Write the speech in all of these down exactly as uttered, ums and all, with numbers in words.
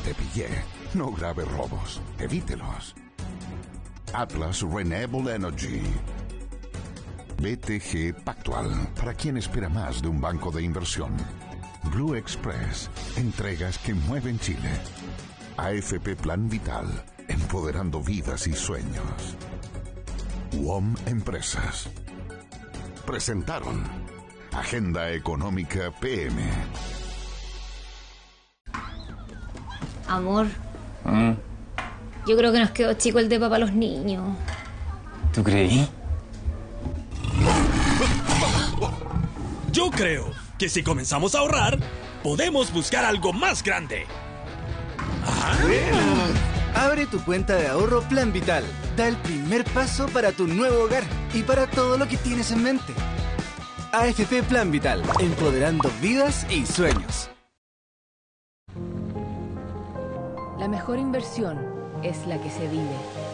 Te pillé. No grave robos. Evítelos. Atlas Renewable Energy. B T G Pactual. Para quien espera más de un banco de inversión. Blue Express. Entregas que mueven Chile. A F P Plan Vital. Empoderando vidas y sueños. U O M Empresas. Presentaron Agenda Económica P M. Amor, ¿Mm? yo creo que nos quedó chico el depa para los niños. ¿Tú creí? Yo creo que si comenzamos a ahorrar, podemos buscar algo más grande. ¿Ah? Abre tu cuenta de ahorro Plan Vital. Da el primer paso para tu nuevo hogar y para todo lo que tienes en mente. A F P Plan Vital, empoderando vidas y sueños. La mejor inversión es la que se vive.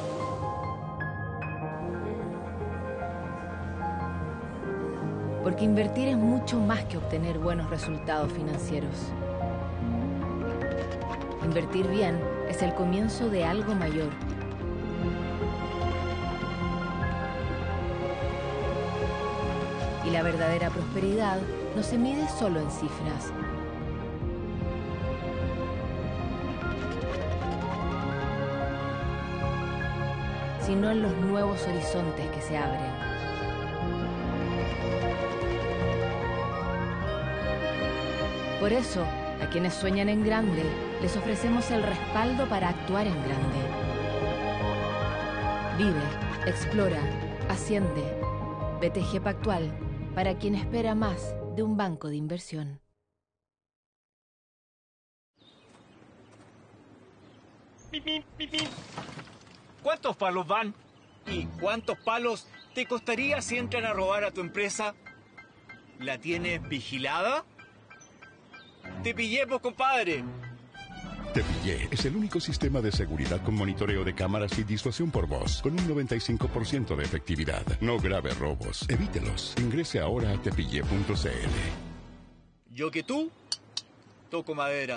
Porque invertir es mucho más que obtener buenos resultados financieros. Invertir bien es el comienzo de algo mayor. Y la verdadera prosperidad no se mide solo en cifras. Sino en los nuevos horizontes que se abren. Por eso, a quienes sueñan en grande, les ofrecemos el respaldo para actuar en grande. Vive, explora, asciende. B T G Pactual, para quien espera más de un banco de inversión. ¿Cuántos palos van? ¿Y cuántos palos te costaría si entran a robar a tu empresa? ¿La tienes vigilada? ¡Te pillé, pues, compadre! Te Pillé es el único sistema de seguridad con monitoreo de cámaras y disuasión por voz, con un noventa y cinco por ciento de efectividad. No grave robos. Evítelos. Ingrese ahora a tepillé punto c l. Yo que tú, toco madera.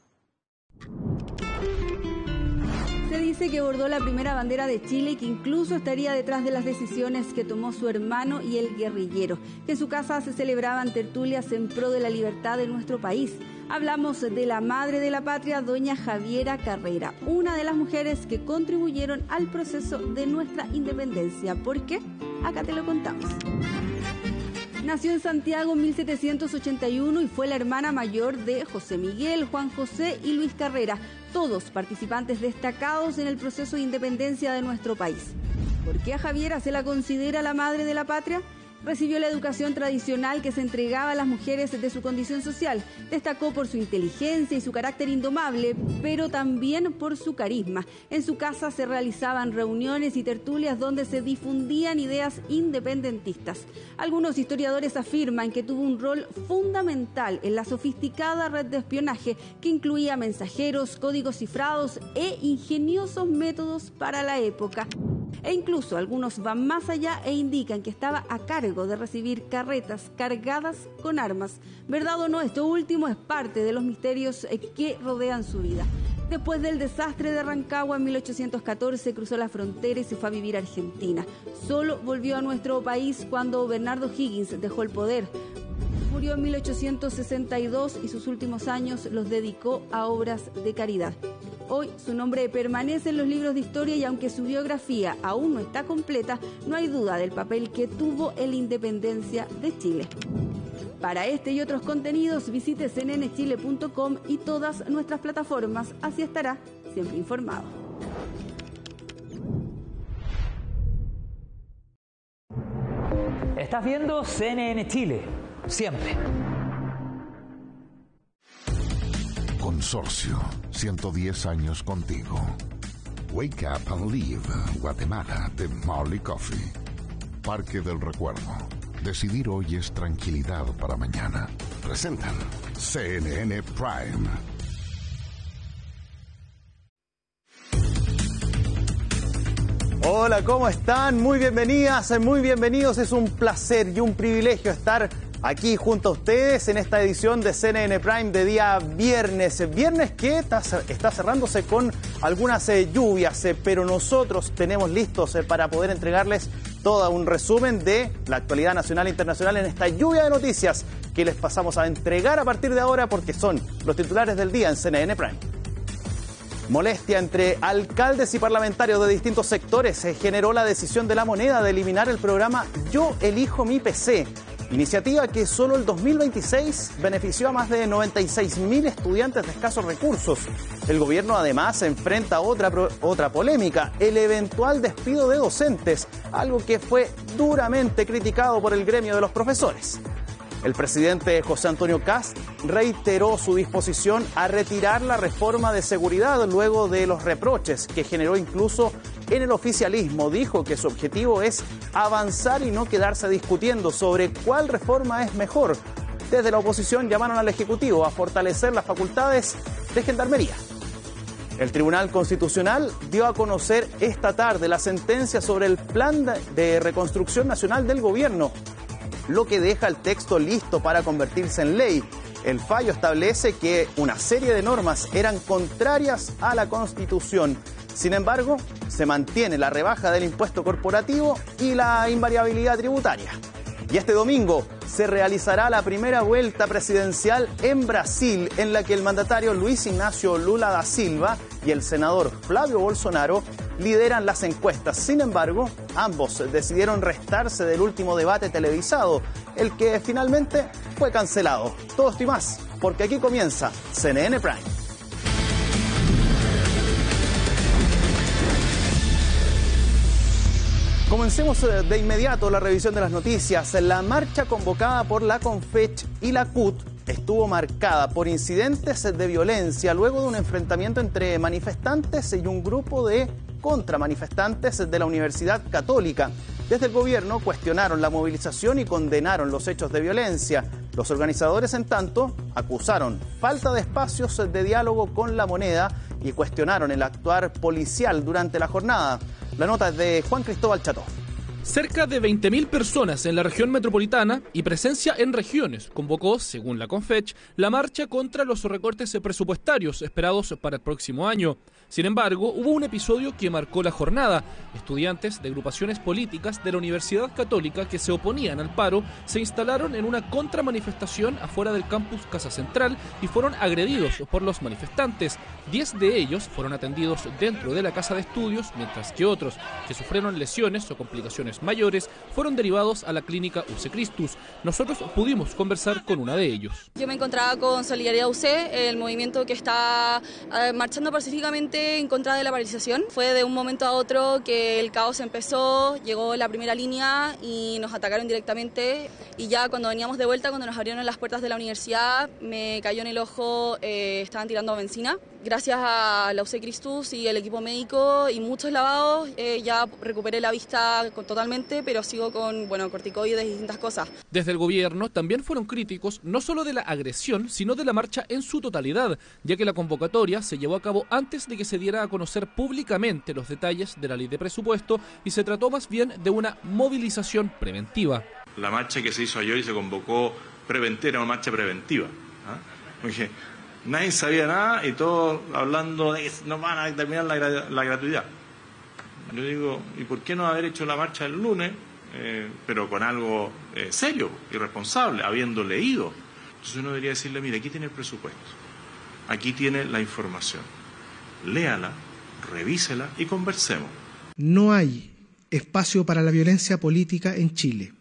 Se dice que bordó la primera bandera de Chile y que incluso estaría detrás de las decisiones que tomó su hermano y el guerrillero, que en su casa se celebraban tertulias en pro de la libertad de nuestro país. Hablamos de la madre de la patria, doña Javiera Carrera, una de las mujeres que contribuyeron al proceso de nuestra independencia. ¿Por qué? Acá te lo contamos. Nació en Santiago en mil setecientos ochenta y uno y fue la hermana mayor de José Miguel, Juan José y Luis Carrera, todos participantes destacados en el proceso de independencia de nuestro país. ¿Por qué a Javiera se la considera la madre de la patria? Recibió la educación tradicional que se entregaba a las mujeres de su condición social. Destacó por su inteligencia y su carácter indomable, pero también por su carisma. En su casa se realizaban reuniones y tertulias donde se difundían ideas independentistas. Algunos historiadores afirman que tuvo un rol fundamental en la sofisticada red de espionaje que incluía mensajeros, códigos cifrados e ingeniosos métodos para la época. E incluso algunos van más allá e indican que estaba a cargo de recibir carretas cargadas con armas. ¿Verdad o no? Esto último es parte de los misterios que rodean su vida. Después del desastre de Rancagua en mil ochocientos catorce cruzó la frontera y se fue a vivir a Argentina. Solo volvió a nuestro país cuando Bernardo Higgins dejó el poder. Murió en mil ochocientos sesenta y dos y sus últimos años los dedicó a obras de caridad. Hoy su nombre permanece en los libros de historia y aunque su biografía aún no está completa, no hay duda del papel que tuvo en la independencia de Chile. Para este y otros contenidos visite c n n chile punto com y todas nuestras plataformas, así estará siempre informado. Estás viendo C N N Chile, siempre. Consorcio, ciento diez años contigo. Wake Up and Live, Guatemala, de Marley Coffee. Parque del Recuerdo. Decidir hoy es tranquilidad para mañana. Presentan C N N Prime. Hola, ¿cómo están? Muy bienvenidas, muy bienvenidos. Es un placer y un privilegio estar aquí junto a ustedes en esta edición de C N N Prime de día viernes. Viernes que está cerrándose con algunas eh, lluvias, eh, pero nosotros tenemos listos eh, para poder entregarles todo un resumen de la actualidad nacional e internacional en esta lluvia de noticias que les pasamos a entregar a partir de ahora porque son los titulares del día en C N N Prime. Molestia entre alcaldes y parlamentarios de distintos sectores se generó la decisión de La Moneda de eliminar el programa Yo Elijo Mi P C, iniciativa que solo el dos mil veintiséis benefició a más de noventa y seis mil estudiantes de escasos recursos. El gobierno además enfrenta otra, otra polémica, el eventual despido de docentes, algo que fue duramente criticado por el gremio de los profesores. El presidente José Antonio Kast reiteró su disposición a retirar la reforma de seguridad luego de los reproches que generó incluso en el oficialismo. Dijo que su objetivo es avanzar y no quedarse discutiendo sobre cuál reforma es mejor. Desde la oposición llamaron al Ejecutivo a fortalecer las facultades de Gendarmería. El Tribunal Constitucional dio a conocer esta tarde la sentencia sobre el Plan de Reconstrucción Nacional del Gobierno, lo que deja el texto listo para convertirse en ley. El fallo establece que una serie de normas eran contrarias a la Constitución. Sin embargo, se mantiene la rebaja del impuesto corporativo y la invariabilidad tributaria. Y este domingo se realizará la primera vuelta presidencial en Brasil, en la que el mandatario Luis Ignacio Lula da Silva y el senador Flavio Bolsonaro lideran las encuestas. Sin embargo, ambos decidieron restarse del último debate televisado, el que finalmente fue cancelado. Todo esto y más, porque aquí comienza C N N Prime. Comencemos de inmediato la revisión de las noticias. La marcha convocada por la CONFECH y la C U T estuvo marcada por incidentes de violencia luego de un enfrentamiento entre manifestantes y un grupo de contramanifestantes de la Universidad Católica. Desde el gobierno cuestionaron la movilización y condenaron los hechos de violencia. Los organizadores, en tanto, acusaron falta de espacios de diálogo con La Moneda y cuestionaron el actuar policial durante la jornada. La nota es de Juan Cristóbal Cható. Cerca de veinte mil personas en la región metropolitana y presencia en regiones convocó, según la CONFECH, la marcha contra los recortes presupuestarios esperados para el próximo año. Sin embargo, hubo un episodio que marcó la jornada. Estudiantes de agrupaciones políticas de la Universidad Católica que se oponían al paro se instalaron en una contramanifestación afuera del campus Casa Central y fueron agredidos por los manifestantes. Diez de ellos fueron atendidos dentro de la casa de estudios, mientras que otros, que sufrieron lesiones o complicaciones mayores, fueron derivados a la clínica U C Christus. Nosotros pudimos conversar con una de ellos. Yo me encontraba con Solidaridad U C, el movimiento que está eh, marchando pacíficamente en contra de la paralización. Fue de un momento a otro que el caos empezó, llegó la primera línea y nos atacaron directamente, y ya cuando veníamos de vuelta, cuando nos abrieron las puertas de la universidad, me cayó en el ojo, eh, estaban tirando benzina. Gracias a la U C Christus y el equipo médico y muchos lavados, eh, ya recuperé la vista totalmente, pero sigo con, bueno, corticoides y distintas cosas. Desde el gobierno también fueron críticos no solo de la agresión, sino de la marcha en su totalidad, ya que la convocatoria se llevó a cabo antes de que se diera a conocer públicamente los detalles de la ley de presupuesto y se trató más bien de una movilización preventiva. La marcha que se hizo ayer y se convocó preventiva, era una marcha preventiva, ¿ah? Porque nadie sabía nada y todos hablando de que no van a terminar la, la gratuidad. Yo digo, ¿y por qué no haber hecho la marcha el lunes, eh, pero con algo eh, serio y responsable, habiendo leído? Entonces uno debería decirle, mire, aquí tiene el presupuesto, aquí tiene la información, léala, revísela y conversemos. No hay espacio para la violencia política en Chile.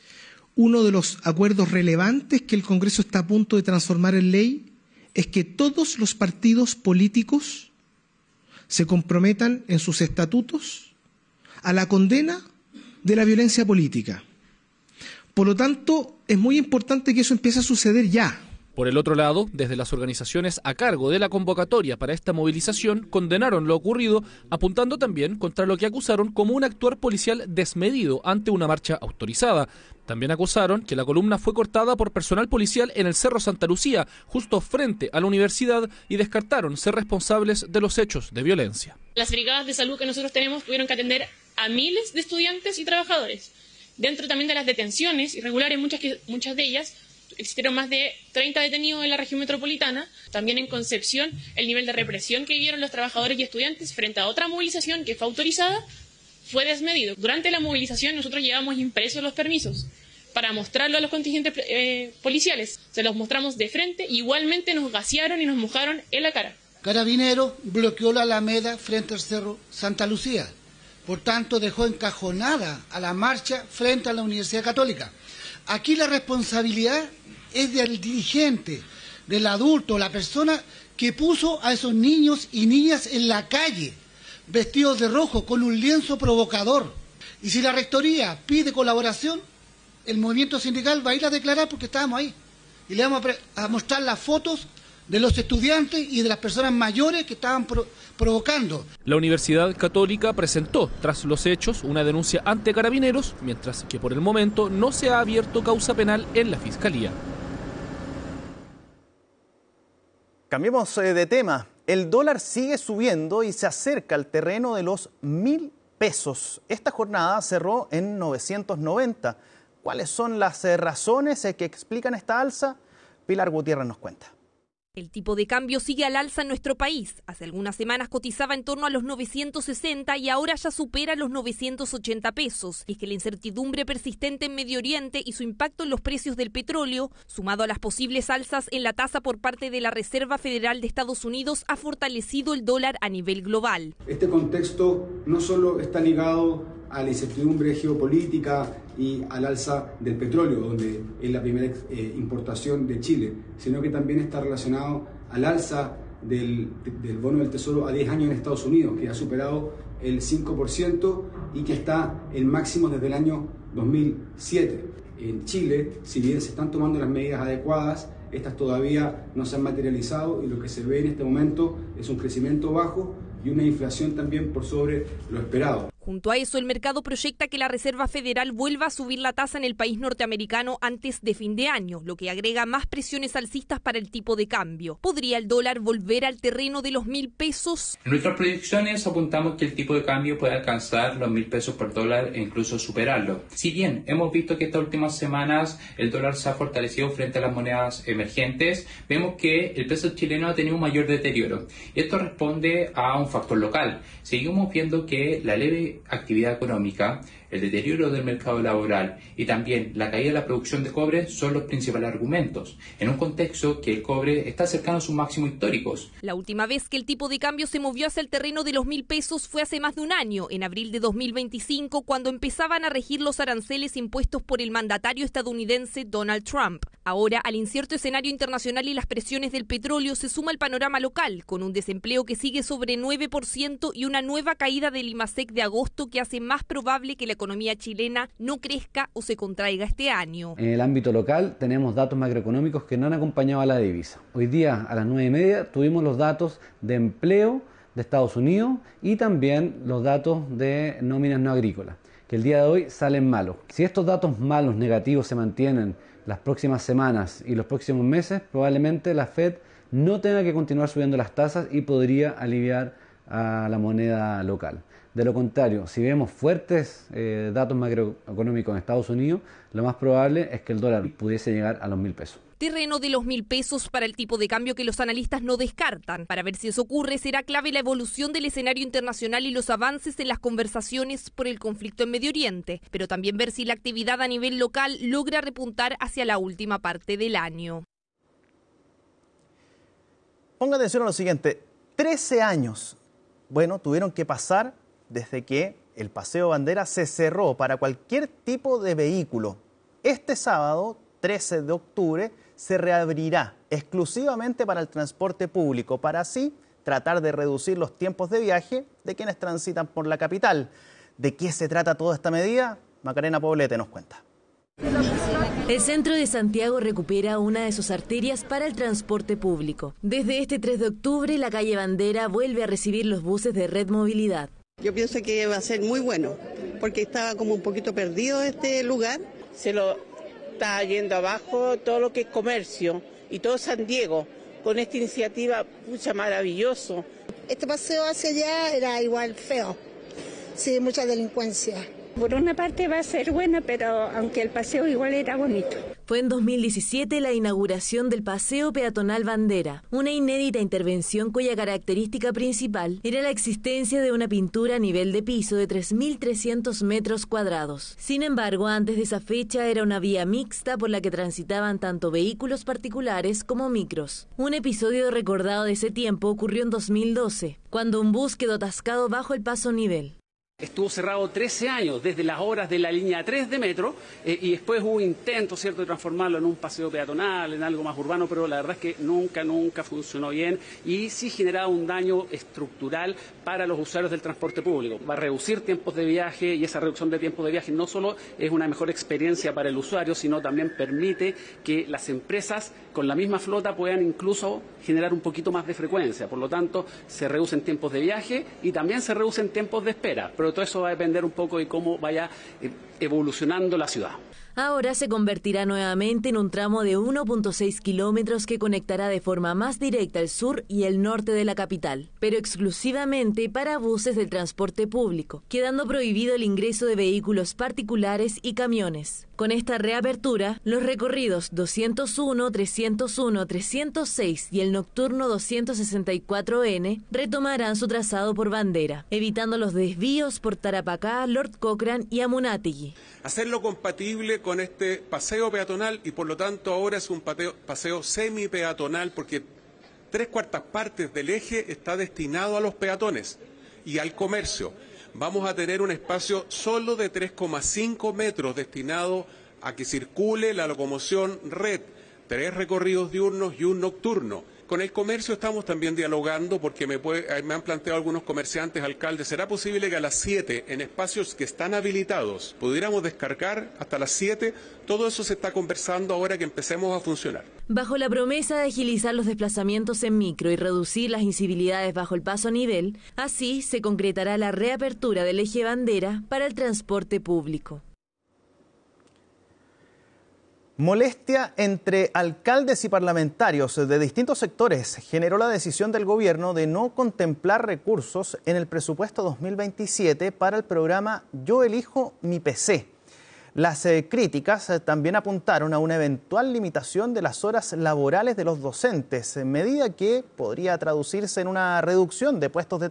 Uno de los acuerdos relevantes que el Congreso está a punto de transformar en ley es que todos los partidos políticos se comprometan en sus estatutos a la condena de la violencia política. Por lo tanto, es muy importante que eso empiece a suceder ya. Por el otro lado, desde las organizaciones a cargo de la convocatoria para esta movilización condenaron lo ocurrido, apuntando también contra lo que acusaron como un actuar policial desmedido ante una marcha autorizada. También acusaron que la columna fue cortada por personal policial en el Cerro Santa Lucía, justo frente a la universidad, y descartaron ser responsables de los hechos de violencia. Las brigadas de salud que nosotros tenemos tuvieron que atender a miles de estudiantes y trabajadores. Dentro también de las detenciones irregulares, muchas, que, muchas de ellas, existieron más de treinta detenidos en la región metropolitana. También en Concepción, el nivel de represión que vivieron los trabajadores y estudiantes frente a otra movilización que fue autorizada fue desmedido. Durante la movilización nosotros llevamos impresos los permisos para mostrarlo a los contingentes eh, policiales. Se los mostramos de frente, igualmente nos gasearon y nos mojaron en la cara. Carabineros bloqueó la Alameda frente al Cerro Santa Lucía. Por tanto, dejó encajonada a la marcha frente a la Universidad Católica. Aquí la responsabilidad es del dirigente, del adulto, la persona que puso a esos niños y niñas en la calle, vestidos de rojo, con un lienzo provocador. Y si la rectoría pide colaboración, el movimiento sindical va a ir a declarar porque estábamos ahí. Y le vamos a, a mostrar las fotos de los estudiantes y de las personas mayores que estaban pro provocando. La Universidad Católica presentó, tras los hechos, una denuncia ante Carabineros, mientras que por el momento no se ha abierto causa penal en la Fiscalía. Cambiemos de tema. El dólar sigue subiendo y se acerca al terreno de los mil pesos. Esta jornada cerró en novecientos noventa. ¿Cuáles son las razones que explican esta alza? Pilar Gutiérrez nos cuenta. El tipo de cambio sigue al alza en nuestro país. Hace algunas semanas cotizaba en torno a los novecientos sesenta y ahora ya supera los novecientos ochenta pesos. Y es que la incertidumbre persistente en Medio Oriente y su impacto en los precios del petróleo, sumado a las posibles alzas en la tasa por parte de la Reserva Federal de Estados Unidos, ha fortalecido el dólar a nivel global. Este contexto no solo está ligado a la incertidumbre geopolítica y al alza del petróleo, donde es la primera eh, importación de Chile, sino que también está relacionado al alza del, del bono del Tesoro a diez años en Estados Unidos, que ha superado el cinco por ciento y que está en máximo desde el año dos mil siete. En Chile, si bien se están tomando las medidas adecuadas, estas todavía no se han materializado y lo que se ve en este momento es un crecimiento bajo y una inflación también por sobre lo esperado. Junto a eso, el mercado proyecta que la Reserva Federal vuelva a subir la tasa en el país norteamericano antes de fin de año, lo que agrega más presiones alcistas para el tipo de cambio. ¿Podría el dólar volver al terreno de los mil pesos? En nuestras proyecciones apuntamos que el tipo de cambio puede alcanzar los mil pesos por dólar e incluso superarlo. Si bien hemos visto que estas últimas semanas el dólar se ha fortalecido frente a las monedas emergentes, vemos que el peso chileno ha tenido un mayor deterioro. Y esto responde a un factor local. Seguimos viendo que la leve actividad económica, el deterioro del mercado laboral y también la caída de la producción de cobre son los principales argumentos, en un contexto que el cobre está cercano a sus máximos históricos. La última vez que el tipo de cambio se movió hacia el terreno de los mil pesos fue hace más de un año, en abril de dos mil veinticinco, cuando empezaban a regir los aranceles impuestos por el mandatario estadounidense Donald Trump. Ahora, al incierto escenario internacional y las presiones del petróleo, se suma el panorama local, con un desempleo que sigue sobre nueve por ciento y una nueva caída del IMASEC de agosto que hace más probable que la economía chilena no crezca o se contraiga este año. En el ámbito local tenemos datos macroeconómicos que no han acompañado a la divisa. Hoy día a las nueve y media tuvimos los datos de empleo de Estados Unidos y también los datos de nóminas no agrícolas, que el día de hoy salen malos. Si estos datos malos, negativos, se mantienen las próximas semanas y los próximos meses, probablemente la Fed no tenga que continuar subiendo las tasas y podría aliviar a la moneda local. De lo contrario, si vemos fuertes eh, datos macroeconómicos en Estados Unidos, lo más probable es que el dólar pudiese llegar a los mil pesos. Terreno de los mil pesos para el tipo de cambio que los analistas no descartan. Para ver si eso ocurre, será clave la evolución del escenario internacional y los avances en las conversaciones por el conflicto en Medio Oriente, pero también ver si la actividad a nivel local logra repuntar hacia la última parte del año. Ponga atención a lo siguiente, trece años, bueno, tuvieron que pasar desde que el Paseo Bandera se cerró para cualquier tipo de vehículo. Este sábado, trece de octubre, se reabrirá exclusivamente para el transporte público, para así tratar de reducir los tiempos de viaje de quienes transitan por la capital. ¿De qué se trata toda esta medida? Macarena Poblete nos cuenta. El centro de Santiago recupera una de sus arterias para el transporte público. Desde este tres de octubre, la calle Bandera vuelve a recibir los buses de Red Movilidad. Yo pienso que va a ser muy bueno, porque estaba como un poquito perdido este lugar. Se lo está yendo abajo todo lo que es comercio y todo San Diego. Con esta iniciativa, pucha, maravilloso. Este paseo hacia allá era igual feo, sí, mucha delincuencia. Por una parte va a ser buena, pero aunque el paseo igual era bonito. Fue en dos mil diecisiete la inauguración del Paseo Peatonal Bandera, una inédita intervención cuya característica principal era la existencia de una pintura a nivel de piso de tres mil trescientos metros cuadrados. Sin embargo, antes de esa fecha era una vía mixta por la que transitaban tanto vehículos particulares como micros. Un episodio recordado de ese tiempo ocurrió en dos mil doce, cuando un bus quedó atascado bajo el paso nivel. Estuvo cerrado trece años, desde las horas de la línea tres de metro, eh, y después hubo intentos, ¿cierto?, de transformarlo en un paseo peatonal, en algo más urbano, pero la verdad es que nunca, nunca funcionó bien y sí generaba un daño estructural para los usuarios del transporte público. Va a reducir tiempos de viaje y esa reducción de tiempos de viaje no solo es una mejor experiencia para el usuario, sino también permite que las empresas con la misma flota puedan incluso generar un poquito más de frecuencia. Por lo tanto, se reducen tiempos de viaje y también se reducen tiempos de espera. Pero todo eso va a depender un poco de cómo vaya evolucionando la ciudad. Ahora se convertirá nuevamente en un tramo de uno punto seis kilómetros que conectará de forma más directa el sur y el norte de la capital, pero exclusivamente para buses del transporte público, quedando prohibido el ingreso de vehículos particulares y camiones. Con esta reapertura, los recorridos doscientos uno, trescientos uno, trescientos seis y el nocturno doscientos sesenta y cuatro ene retomarán su trazado por Bandera, evitando los desvíos por Tarapacá, Lord Cochrane y Amunátegui. Hacerlo compatible con este paseo peatonal y por lo tanto ahora es un paseo, paseo semi-peatonal porque tres cuartas partes del eje está destinado a los peatones y al comercio. Vamos a tener un espacio solo de tres coma cinco metros destinado a que circule la locomoción red, tres recorridos diurnos y un nocturno. Con el comercio estamos también dialogando porque me, puede, me han planteado algunos comerciantes, alcaldes, ¿será posible que a las siete, en espacios que están habilitados, pudiéramos descargar hasta las siete? Todo eso se está conversando ahora que empecemos a funcionar. Bajo la promesa de agilizar los desplazamientos en micro y reducir las incivilidades bajo el paso a nivel, así se concretará la reapertura del eje Bandera para el transporte público. Molestia entre alcaldes y parlamentarios de distintos sectores generó la decisión del gobierno de no contemplar recursos en el presupuesto dos mil veintisiete para el programa Yo Elijo Mi P C. Las eh, críticas eh, también apuntaron a una eventual limitación de las horas laborales de los docentes, medida que podría traducirse en una reducción de puestos de